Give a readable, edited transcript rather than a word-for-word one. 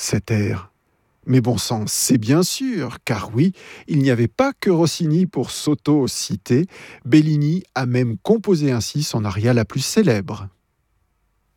cet air? Mais bon sang, c'est bien sûr, car oui, il n'y avait pas que Rossini pour s'auto-citer, Bellini a même composé ainsi son aria la plus célèbre.